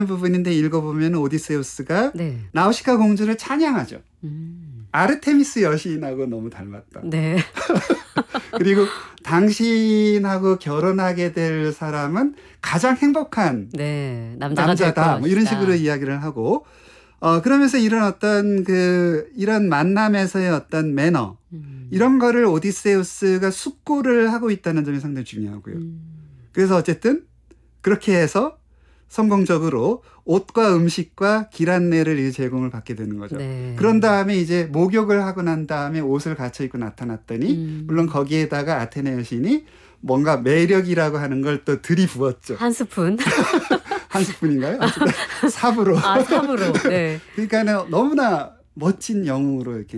부분인데 읽어보면 오디세우스가 네. 나우시카 공주를 찬양하죠. 아르테미스 여신하고 너무 닮았다. 네. 그리고 당신하고 결혼하게 될 사람은 가장 행복한 네. 남자가 남자다. 될 뭐 이런 것이다. 식으로 이야기를 하고 그러면서 이런 어떤 이런 만남에서의 어떤 매너 이런 거를 오디세우스가 숙고를 하고 있다는 점이 상당히 중요하고요. 그래서 어쨌든 그렇게 해서 성공적으로 옷과 음식과 길 안내를 제공을 받게 되는 거죠. 네. 그런 다음에 이제 목욕을 하고 난 다음에 옷을 갖춰 입고 나타났더니 물론 거기에다가 아테네 여신이 뭔가 매력이라고 하는 걸 또 들이부었죠. 한 스푼. 한 스푼인가요? 삽으로. 삽으로. 네. 그러니까 너무나 멋진 영웅으로 이렇게